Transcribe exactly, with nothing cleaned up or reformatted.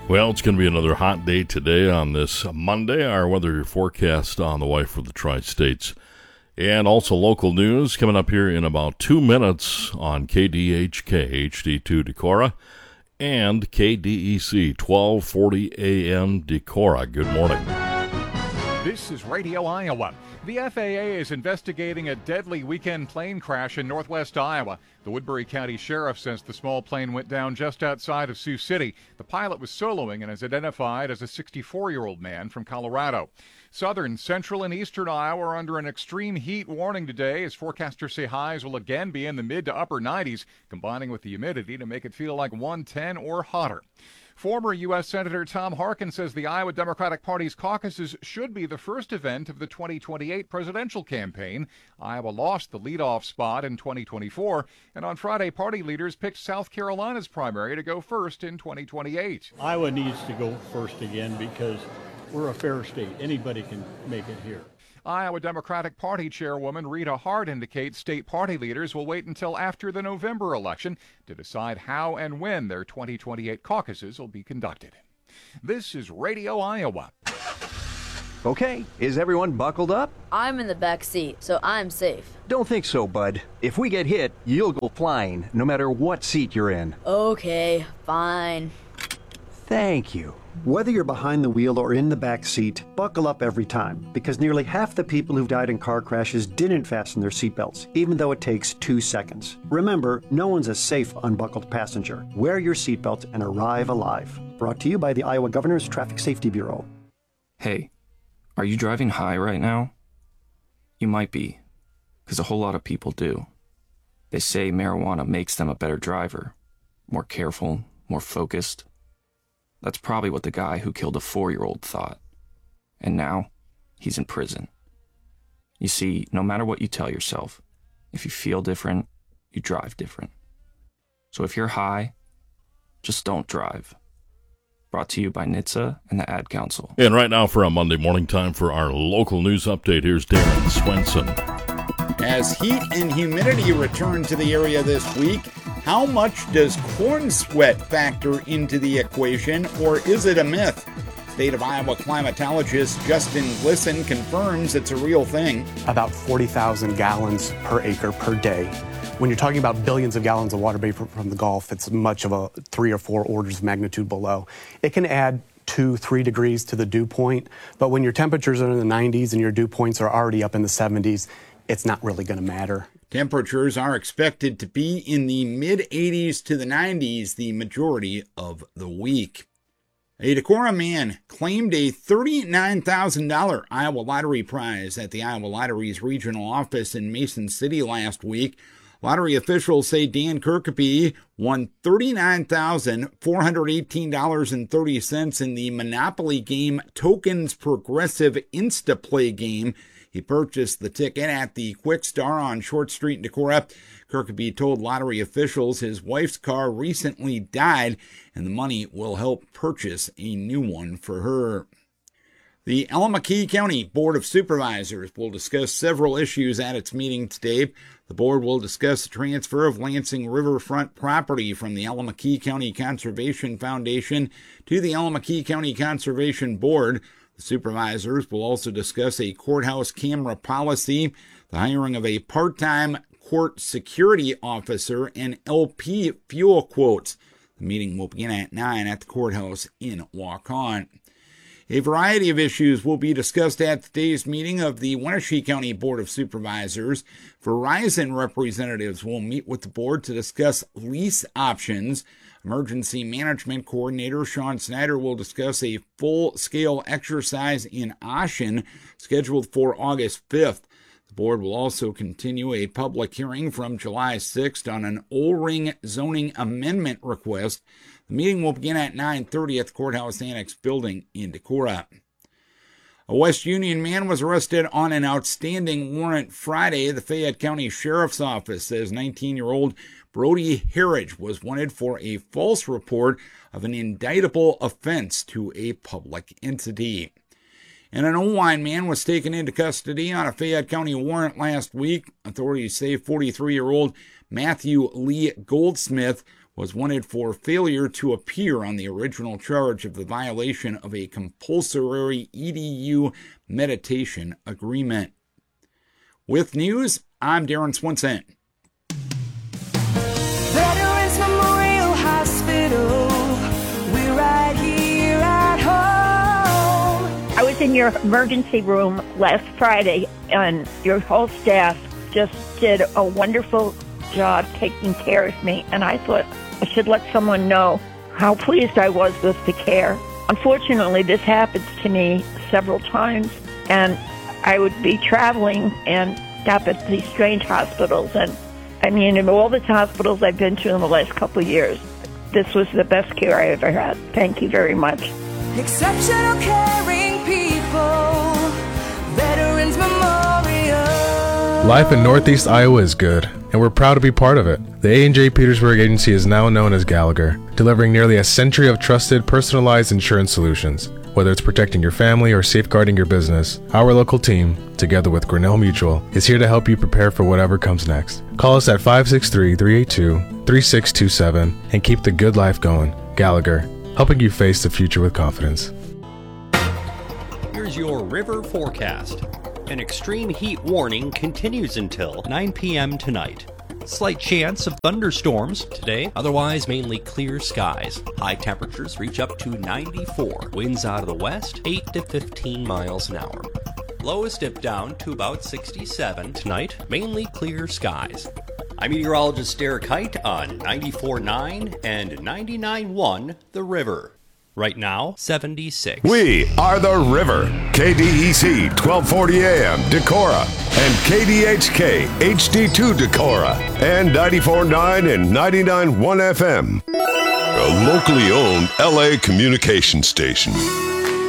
Well, it's going to be another hot day today on this Monday. Our weather forecast on the way for the Tri-States. And also local news coming up here in about two minutes on K D H K H D two Decorah and K D E C twelve forty A M Decorah. Good morning. This is Radio Iowa. The F A A is investigating a deadly weekend plane crash in northwest Iowa. The Woodbury County Sheriff says the small plane went down just outside of Sioux City. The pilot was soloing and is identified as a sixty-four-year-old man from Colorado. Southern, central, and eastern Iowa are under an extreme heat warning today as forecasters say highs will again be in the mid to upper nineties, combining with the humidity to make it feel like one ten or hotter. Former U S Senator Tom Harkin says the Iowa Democratic Party's caucuses should be the first event of the twenty twenty-eight presidential campaign. Iowa lost the leadoff spot in twenty twenty-four, and on Friday, party leaders picked South Carolina's primary to go first in twenty twenty-eight. Iowa needs to go first again because we're a fair state. Anybody can make it here. Iowa Democratic Party Chairwoman Rita Hart indicates state party leaders will wait until after the November election to decide how and when their twenty twenty-eight caucuses will be conducted. This is Radio Iowa. Okay, is everyone buckled up? I'm in the back seat, so I'm safe. Don't think so, bud. If we get hit, you'll go flying, no matter what seat you're in. Okay, fine. Thank you. Whether you're behind the wheel or in the back seat, buckle up every time, because nearly half the people who've died in car crashes didn't fasten their seatbelts, even though it takes two seconds. Remember, no one's a safe unbuckled passenger. Wear your seatbelt and arrive alive. Brought to you by the Iowa Governor's Traffic Safety Bureau. Hey, are you driving high right now? You might be, because a whole lot of people do. They say marijuana makes them a better driver, more careful, more focused. That's probably what the guy who killed a four-year-old thought. And now, he's in prison. You see, no matter what you tell yourself, if you feel different, you drive different. So if you're high, just don't drive. Brought to you by N H T S A and the Ad Council. And right now for a Monday morning time for our local news update, here's Darren Swenson. As heat and humidity return to the area this week, how much does corn sweat factor into the equation, or is it a myth? State of Iowa climatologist Justin Glisson confirms it's a real thing. About forty thousand gallons per acre per day. When you're talking about billions of gallons of water vapor from the Gulf, it's much of a three or four orders of magnitude below. It can add two, three degrees to the dew point, but when your temperatures are in the nineties and your dew points are already up in the seventies, it's not really going to matter. Temperatures are expected to be in the mid eighties to the nineties the majority of the week. A Decorah man claimed a thirty-nine thousand dollars Iowa Lottery prize at the Iowa Lottery's regional office in Mason City last week. Lottery officials say Dan Kirkeby won thirty-nine thousand four hundred eighteen dollars and thirty cents in the Monopoly game Tokens Progressive Instaplay game. He purchased the ticket at the Quick Star on Short Street in Decorah. Kirkeby told lottery officials his wife's car recently died, and the money will help purchase a new one for her. The Allamakee County Board of Supervisors will discuss several issues at its meeting today. The board will discuss the transfer of Lansing riverfront property from the Allamakee County Conservation Foundation to the Allamakee County Conservation Board. The supervisors will also discuss a courthouse camera policy, the hiring of a part-time court security officer, and L P fuel quotes. The meeting will begin at nine at the courthouse in Waukon. A variety of issues will be discussed at today's meeting of the Wenatchee County Board of Supervisors. Verizon representatives will meet with the board to discuss lease options. Emergency Management Coordinator Sean Snyder will discuss a full-scale exercise in Ashen scheduled for August fifth. The board will also continue a public hearing from July sixth on an O-ring zoning amendment request. The meeting will begin at nine thirty at the Courthouse Annex building in Decorah. A West Union man was arrested on an outstanding warrant Friday. The Fayette County Sheriff's Office says nineteen-year-old Brody Harridge was wanted for a false report of an indictable offense to a public entity. And an Owine man was taken into custody on a Fayette County warrant last week. Authorities say forty-three-year-old Matthew Lee Goldsmith was wanted for failure to appear on the original charge of the violation of a compulsory E D U meditation agreement. With news, I'm Darren Swinson. Veterans Memorial Hospital, we're right here at home. I was in your emergency room last Friday, and your whole staff just did a wonderful job taking care of me, and I thought I should let someone know how pleased I was with the care. Unfortunately, this happens to me several times, and I would be traveling and stop at these strange hospitals. And I mean, in all the hospitals I've been to in the last couple of years, this was the best care I ever had. Thank you very much. Exceptional caring people, Veterans Memorial. Life in Northeast Iowa is good, and we're proud to be part of it. The A and J Petersburg Agency is now known as Gallagher, delivering nearly a century of trusted, personalized insurance solutions. Whether it's protecting your family or safeguarding your business, our local team, together with Grinnell Mutual, is here to help you prepare for whatever comes next. Call us at five six three, three eight two, three six two seven and keep the good life going. Gallagher, helping you face the future with confidence. Here's your river forecast. An extreme heat warning continues until nine p.m. tonight. Slight chance of thunderstorms today, otherwise mainly clear skies. High temperatures reach up to ninety-four. Winds out of the west, eight to fifteen miles an hour. Lows dip down to about sixty-seven tonight, mainly clear skies. I'm meteorologist Derek Height on ninety-four point nine and ninety-nine point one The River. Right now, seventy-six. We are The River. K D E C twelve forty A M Decorah and K D H K H D two Decorah and ninety-four point nine and ninety-nine point one F M. A locally owned L A communication station.